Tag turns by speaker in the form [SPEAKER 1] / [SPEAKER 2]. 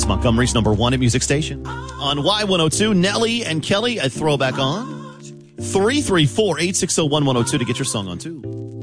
[SPEAKER 1] Montgomery's number one at Music Station. On Y102, Nelly and Kelly, a throwback on. 334-860-1102 to get your song on, too.